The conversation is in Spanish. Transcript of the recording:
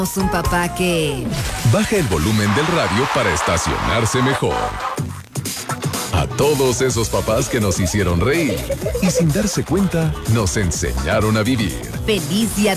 Un papá que... Baja el volumen del radio para estacionarse mejor. A todos esos papás que nos hicieron reír y sin darse cuenta nos enseñaron a vivir. Feliz Día